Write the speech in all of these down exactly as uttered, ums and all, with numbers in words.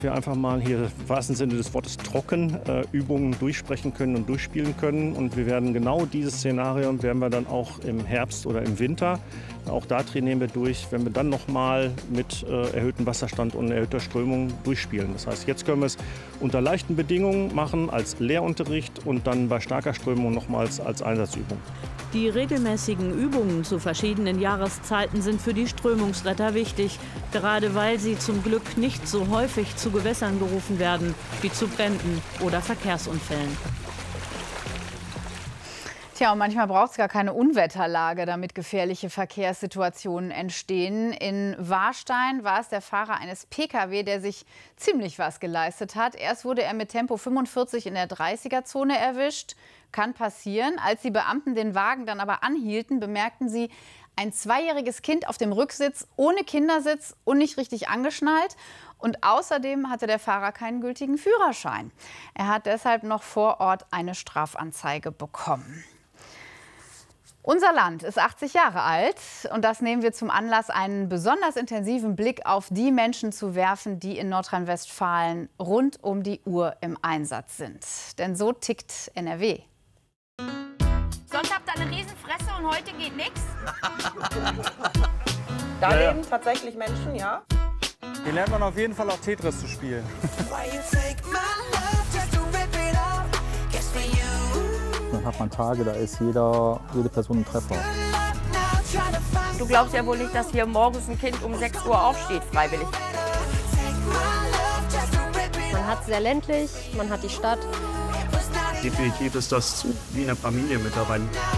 Wir einfach mal hier im wahrsten Sinne des Wortes trocken äh, Übungen durchsprechen können und durchspielen können. Und wir werden genau dieses Szenario werden wir dann auch im Herbst oder im Winter, auch da trainieren wir durch, wenn wir dann noch mal mit äh, erhöhtem Wasserstand und erhöhter Strömung durchspielen. Das heißt, jetzt können wir es unter leichten Bedingungen machen als Lehrunterricht und dann bei starker Strömung nochmals als Einsatzübung. Die regelmäßigen Übungen zu verschiedenen Jahreszeiten sind für die Strömungsretter wichtig, gerade weil sie zum Glück nicht so häufig zu Gewässern gerufen werden, wie zu Bränden oder Verkehrsunfällen. Tja, und manchmal braucht es gar keine Unwetterlage, damit gefährliche Verkehrssituationen entstehen. In Warstein war es der Fahrer eines P K W, der sich ziemlich was geleistet hat. Erst wurde er mit Tempo fünfundvierzig in der dreißiger-Zone erwischt. Kann passieren. Als die Beamten den Wagen dann aber anhielten, bemerkten sie ein zweijähriges Kind auf dem Rücksitz ohne Kindersitz und nicht richtig angeschnallt. Und außerdem hatte der Fahrer keinen gültigen Führerschein. Er hat deshalb noch vor Ort eine Strafanzeige bekommen. Unser Land ist achtzig Jahre alt und das nehmen wir zum Anlass, einen besonders intensiven Blick auf die Menschen zu werfen, die in Nordrhein-Westfalen rund um die Uhr im Einsatz sind. Denn so tickt N R W. Sonst habt ihr eine Riesenfresse und heute geht nichts? Da ja, leben ja. tatsächlich Menschen, ja. Hier lernt man auf jeden Fall auch Tetris zu spielen. Dann hat man Tage, da ist jeder, jede Person ein Treffer. Du glaubst ja wohl nicht, dass hier morgens ein Kind um sechs Uhr aufsteht, freiwillig. Man hat es sehr ländlich, man hat die Stadt. Definitiv ist das wie eine Familie mit dabei.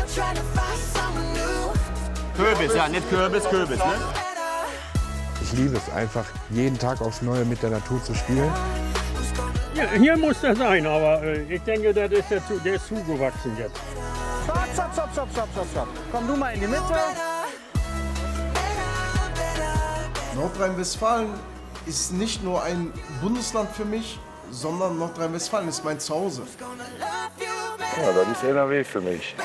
Kürbis, ja, nicht Kürbis, Kürbis, ne? Ich liebe es einfach, jeden Tag aufs Neue mit der Natur zu spielen. Ja, hier muss das sein, aber äh, ich denke, das ist der, der ist zugewachsen jetzt. Stopp, stopp, stopp, stopp, stopp, stopp, stopp. Komm du mal in die Mitte. Nordrhein-Westfalen ist nicht nur ein Bundesland für mich, sondern Nordrhein-Westfalen ist mein Zuhause. Ja, das ist N R W für mich.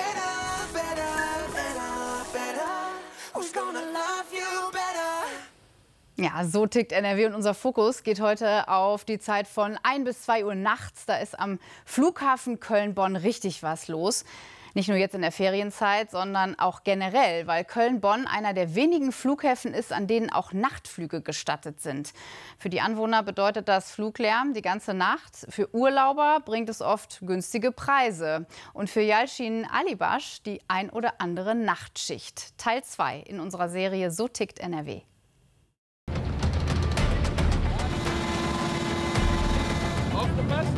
Ja, so tickt N R W und unser Fokus geht heute auf die Zeit von ein bis zwei Uhr nachts. Da ist am Flughafen Köln-Bonn richtig was los. Nicht nur jetzt in der Ferienzeit, sondern auch generell, weil Köln-Bonn einer der wenigen Flughäfen ist, an denen auch Nachtflüge gestattet sind. Für die Anwohner bedeutet das Fluglärm die ganze Nacht. Für Urlauber bringt es oft günstige Preise. Und für Yalcin Alibash die ein oder andere Nachtschicht. Teil zwei in unserer Serie So tickt N R W. Aufgepasst!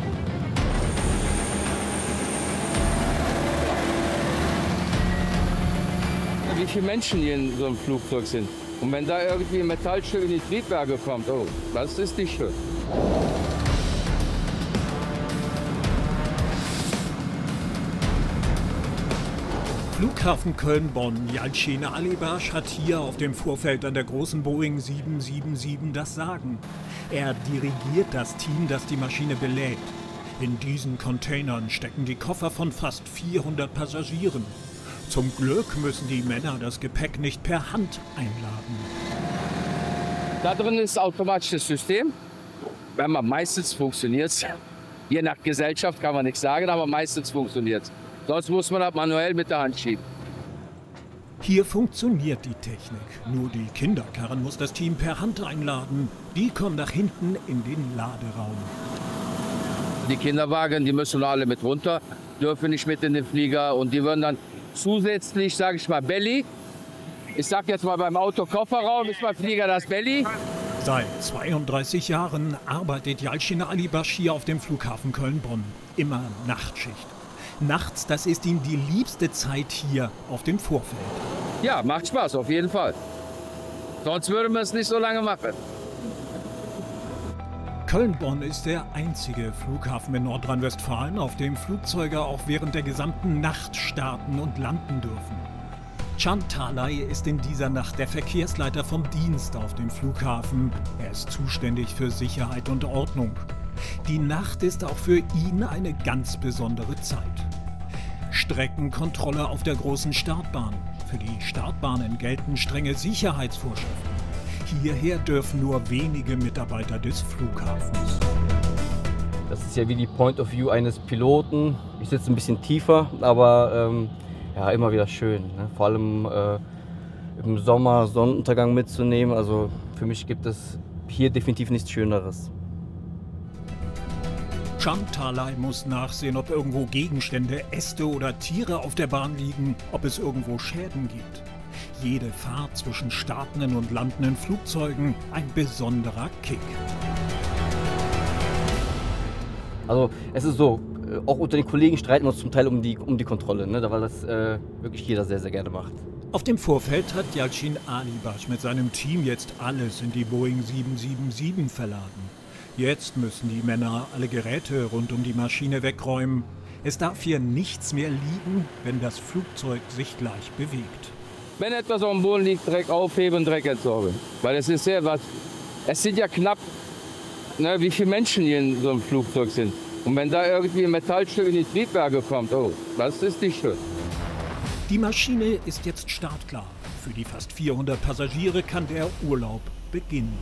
Wie viele Menschen hier in so einem Flugzeug sind. Und wenn da irgendwie ein Metallstück in die Triebwerke kommt, oh, das ist nicht schön. Flughafen Köln-Bonn. Yalcin Alibash hat hier auf dem Vorfeld an der großen Boeing sieben sieben sieben das Sagen. Er dirigiert das Team, das die Maschine belädt. In diesen Containern stecken die Koffer von fast vierhundert Passagieren. Zum Glück müssen die Männer das Gepäck nicht per Hand einladen. Da drin ist automatisches System. Wenn man meistens funktioniert es. Je nach Gesellschaft kann man nichts sagen, aber meistens funktioniert es. Sonst muss man das manuell mit der Hand schieben. Hier funktioniert die Technik. Nur die Kinderkarren muss das Team per Hand einladen. Die kommen nach hinten in den Laderaum. Die Kinderwagen, die müssen alle mit runter, dürfen nicht mit in den Flieger. Und die würden dann zusätzlich, sage ich mal, Belly. Ich sag jetzt mal, beim Auto Kofferraum ist beim Flieger das Belly. Seit zweiunddreißig Jahren arbeitet Yalcin Alibash hier auf dem Flughafen Köln-Bonn. Immer Nachtschicht. Nachts, das ist ihm die liebste Zeit hier auf dem Vorfeld. Ja, macht Spaß, auf jeden Fall. Sonst würden wir es nicht so lange machen. Köln-Bonn ist der einzige Flughafen in Nordrhein-Westfalen, auf dem Flugzeuge auch während der gesamten Nacht starten und landen dürfen. Can Talay ist in dieser Nacht der Verkehrsleiter vom Dienst auf dem Flughafen. Er ist zuständig für Sicherheit und Ordnung. Die Nacht ist auch für ihn eine ganz besondere Zeit. Streckenkontrolle auf der großen Startbahn. Für die Startbahnen gelten strenge Sicherheitsvorschriften. Hierher dürfen nur wenige Mitarbeiter des Flughafens. Das ist ja wie die Point of View eines Piloten. Ich sitze ein bisschen tiefer, aber ähm, ja, immer wieder schön. Ne? Vor allem äh, im Sommer Sonnenuntergang mitzunehmen. Also für mich gibt es hier definitiv nichts Schöneres. Chamtalay muss nachsehen, ob irgendwo Gegenstände, Äste oder Tiere auf der Bahn liegen, ob es irgendwo Schäden gibt. Jede Fahrt zwischen startenden und landenden Flugzeugen ein besonderer Kick. Also es ist so, auch unter den Kollegen streiten wir uns zum Teil um die, um die Kontrolle, ne? Weil das äh, wirklich jeder sehr, sehr gerne macht. Auf dem Vorfeld hat Yalcin Alibash mit seinem Team jetzt alles in die Boeing sieben sieben sieben verladen. Jetzt müssen die Männer alle Geräte rund um die Maschine wegräumen. Es darf hier nichts mehr liegen, wenn das Flugzeug sich gleich bewegt. Wenn etwas auf dem Boden liegt, Dreck aufheben, Dreck entsorgen. Weil es ist sehr was. Es sind ja knapp, ne, wie viele Menschen hier in so einem Flugzeug sind. Und wenn da irgendwie ein Metallstück in die Triebwerke kommt, oh, das ist nicht schön. Die Maschine ist jetzt startklar. Für die fast vierhundert Passagiere kann der Urlaub beginnen.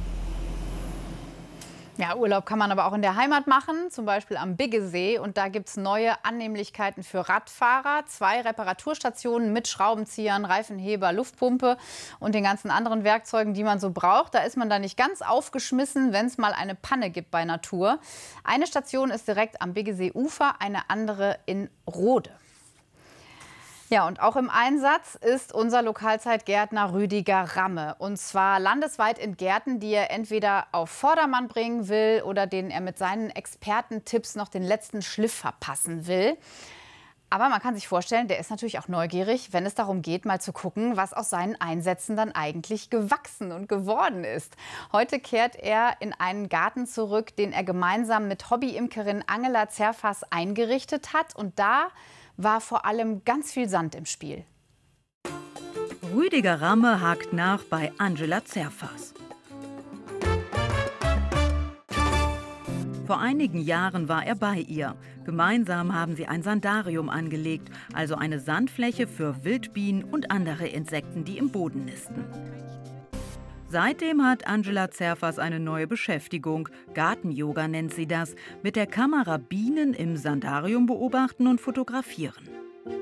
Ja, Urlaub kann man aber auch in der Heimat machen, zum Beispiel am Biggesee. Und da gibt es neue Annehmlichkeiten für Radfahrer. Zwei Reparaturstationen mit Schraubenziehern, Reifenheber, Luftpumpe und den ganzen anderen Werkzeugen, die man so braucht. Da ist man dann nicht ganz aufgeschmissen, wenn es mal eine Panne gibt bei Natur. Eine Station ist direkt am Biggesee-Ufer, eine andere in Rode. Ja, und auch im Einsatz ist unser Lokalzeitgärtner Rüdiger Ramme. Und zwar landesweit in Gärten, die er entweder auf Vordermann bringen will oder denen er mit seinen Expertentipps noch den letzten Schliff verpassen will. Aber man kann sich vorstellen, der ist natürlich auch neugierig, wenn es darum geht, mal zu gucken, was aus seinen Einsätzen dann eigentlich gewachsen und geworden ist. Heute kehrt er in einen Garten zurück, den er gemeinsam mit Hobbyimkerin Angela Zerfas eingerichtet hat. Und da war vor allem ganz viel Sand im Spiel. Rüdiger Ramme hakt nach bei Angela Zerfas. Vor einigen Jahren war er bei ihr. Gemeinsam haben sie ein Sandarium angelegt, also eine Sandfläche für Wildbienen und andere Insekten, die im Boden nisten. Seitdem hat Angela Zerfas eine neue Beschäftigung. Garten-Yoga nennt sie das. Mit der Kamera Bienen im Sandarium beobachten und fotografieren.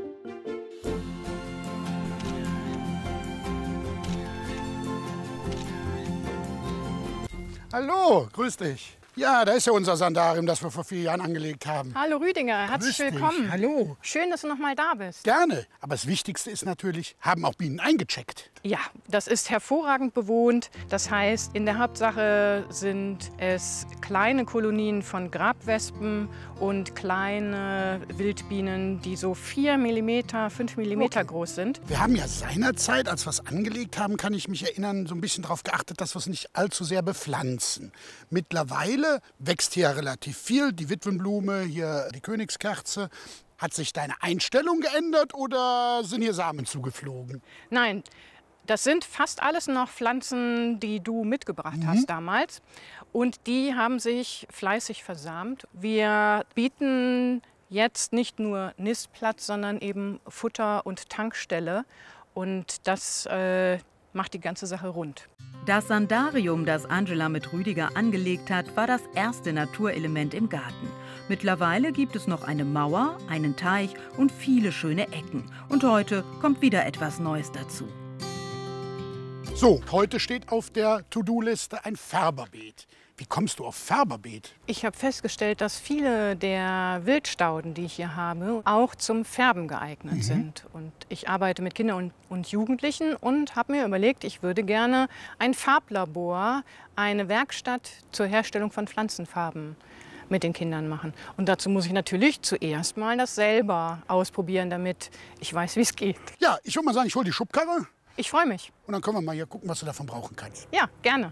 Hallo, grüß dich. Ja, da ist ja unser Sandarium, das wir vor vier Jahren angelegt haben. Hallo Rüdiger, herzlich Grüß dich. willkommen. Hallo. Schön, dass du noch mal da bist. Gerne. Aber das Wichtigste ist natürlich, haben auch Bienen eingecheckt? Ja, das ist hervorragend bewohnt. Das heißt, in der Hauptsache sind es kleine Kolonien von Grabwespen und kleine Wildbienen, die so vier Millimeter, fünf Millimeter okay. groß sind. Wir haben ja seinerzeit, als wir es angelegt haben, kann ich mich erinnern, so ein bisschen darauf geachtet, dass wir es nicht allzu sehr bepflanzen. Mittlerweile wächst hier relativ viel, die Witwenblume, hier die Königskerze. Hat sich deine Einstellung geändert oder sind hier Samen zugeflogen? Nein, das sind fast alles noch Pflanzen, die du mitgebracht mhm. hast damals. Und die haben sich fleißig versamt. Wir bieten jetzt nicht nur Nistplatz, sondern eben Futter und Tankstelle. Und das äh, macht die ganze Sache rund. Das Sandarium, das Angela mit Rüdiger angelegt hat, war das erste Naturelement im Garten. Mittlerweile gibt es noch eine Mauer, einen Teich und viele schöne Ecken. Und heute kommt wieder etwas Neues dazu. So, heute steht auf der To-Do-Liste ein Färberbeet. Wie kommst du auf Färberbeet? Ich habe festgestellt, dass viele der Wildstauden, die ich hier habe, auch zum Färben geeignet mhm. sind. Und ich arbeite mit Kindern und, und Jugendlichen und habe mir überlegt, ich würde gerne ein Farblabor, eine Werkstatt zur Herstellung von Pflanzenfarben mit den Kindern machen. Und dazu muss ich natürlich zuerst mal das selber ausprobieren, damit ich weiß, wie es geht. Ja, ich würde mal sagen, ich hole die Schubkarre. Ich freue mich. Und dann können wir mal hier gucken, was du davon brauchen kannst. Ja, gerne.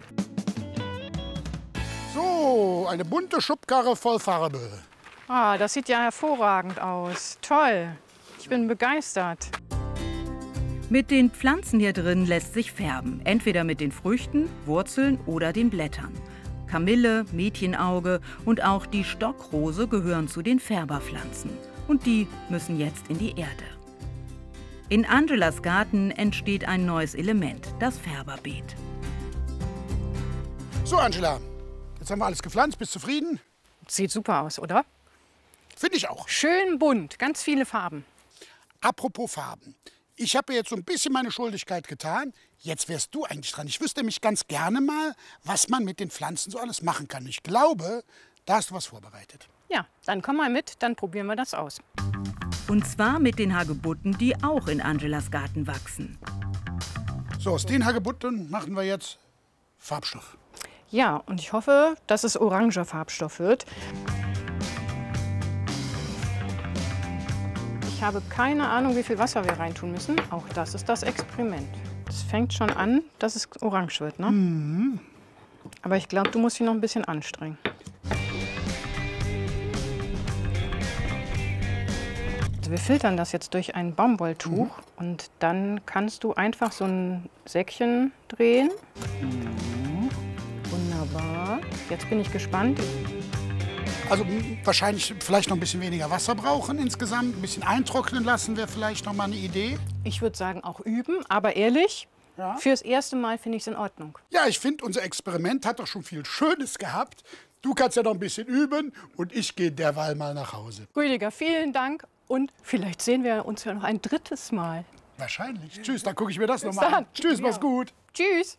So, eine bunte Schubkarre voll Farbe. Ah, das sieht ja hervorragend aus. Toll. Ich bin begeistert. Mit den Pflanzen hier drin lässt sich färben. Entweder mit den Früchten, Wurzeln oder den Blättern. Kamille, Mädchenauge und auch die Stockrose gehören zu den Färberpflanzen. Und die müssen jetzt in die Erde. In Angelas Garten entsteht ein neues Element, das Färberbeet. So, Angela, jetzt haben wir alles gepflanzt. Bist du zufrieden? Sieht super aus, oder? Finde ich auch. Schön bunt, ganz viele Farben. Apropos Farben. Ich habe jetzt so ein bisschen meine Schuldigkeit getan. Jetzt wärst du eigentlich dran. Ich wüsste nämlich ganz gerne mal, was man mit den Pflanzen so alles machen kann. Ich glaube, da hast du was vorbereitet. Ja, dann komm mal mit, dann probieren wir das aus. Und zwar mit den Hagebutten, die auch in Angelas Garten wachsen. So, aus den Hagebutten machen wir jetzt Farbstoff. Ja, und ich hoffe, dass es oranger Farbstoff wird. Ich habe keine Ahnung, wie viel Wasser wir reintun müssen. Auch das ist das Experiment. Es fängt schon an, dass es orange wird, ne? Mhm. Aber ich glaube, du musst dich noch ein bisschen anstrengen. Also wir filtern das jetzt durch ein Baumwolltuch. Mhm. Und dann kannst du einfach so ein Säckchen drehen. Mhm. Wunderbar. Jetzt bin ich gespannt. Also wahrscheinlich vielleicht noch ein bisschen weniger Wasser brauchen insgesamt. Ein bisschen eintrocknen lassen wäre vielleicht noch mal eine Idee. Ich würde sagen auch üben, aber ehrlich, ja. Fürs erste Mal finde ich es in Ordnung. Ja, ich finde, unser Experiment hat doch schon viel Schönes gehabt. Du kannst ja noch ein bisschen üben und ich gehe derweil mal nach Hause. Rüdiger, vielen Dank und vielleicht sehen wir uns ja noch ein drittes Mal. Wahrscheinlich. Tschüss, dann gucke ich mir das noch mal an. Tschüss, mach's gut. Tschüss.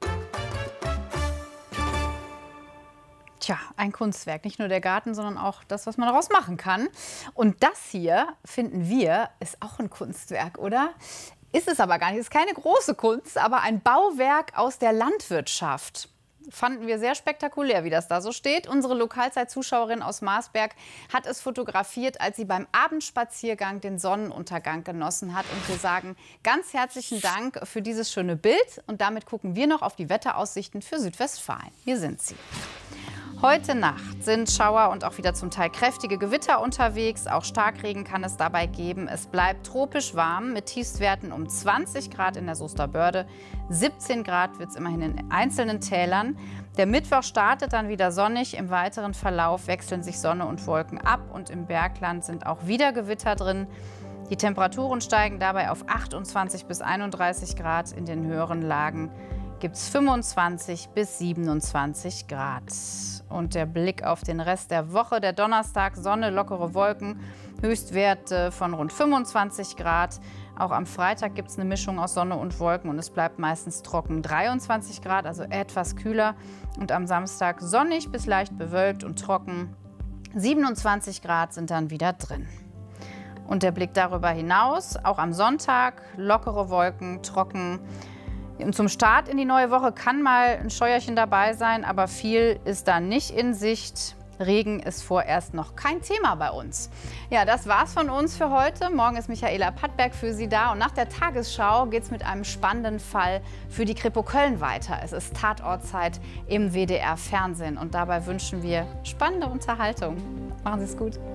Tja, ein Kunstwerk. Nicht nur der Garten, sondern auch das, was man daraus machen kann. Und das hier, finden wir, ist auch ein Kunstwerk, oder? Ist es aber gar nicht. Es ist keine große Kunst, aber ein Bauwerk aus der Landwirtschaft. Fanden wir sehr spektakulär, wie das da so steht. Unsere Lokalzeit-Zuschauerin aus Marsberg hat es fotografiert, als sie beim Abendspaziergang den Sonnenuntergang genossen hat. Und wir sagen ganz herzlichen Dank für dieses schöne Bild. Und damit gucken wir noch auf die Wetteraussichten für Südwestfalen. Hier sind sie. Heute Nacht sind Schauer und auch wieder zum Teil kräftige Gewitter unterwegs. Auch Starkregen kann es dabei geben. Es bleibt tropisch warm mit Tiefstwerten um zwanzig Grad in der Soester Börde. siebzehn Grad wird es immerhin in einzelnen Tälern. Der Mittwoch startet dann wieder sonnig. Im weiteren Verlauf wechseln sich Sonne und Wolken ab. Und im Bergland sind auch wieder Gewitter drin. Die Temperaturen steigen dabei auf achtundzwanzig bis einunddreißig Grad. In den höheren Lagen gibt es fünfundzwanzig bis siebenundzwanzig Grad. Und der Blick auf den Rest der Woche, der Donnerstag, Sonne, lockere Wolken, Höchstwerte von rund fünfundzwanzig Grad. Auch am Freitag gibt es eine Mischung aus Sonne und Wolken und es bleibt meistens trocken, dreiundzwanzig Grad, also etwas kühler. Und am Samstag sonnig bis leicht bewölkt und trocken, siebenundzwanzig Grad sind dann wieder drin. Und der Blick darüber hinaus, auch am Sonntag, lockere Wolken, trocken. Und zum Start in die neue Woche kann mal ein Scheuerchen dabei sein, aber viel ist da nicht in Sicht. Regen ist vorerst noch kein Thema bei uns. Ja, das war's von uns für heute. Morgen ist Michaela Pattberg für Sie da und nach der Tagesschau geht's mit einem spannenden Fall für die Kripo Köln weiter. Es ist Tatortzeit im W D R Fernsehen und dabei wünschen wir spannende Unterhaltung. Machen Sie es gut.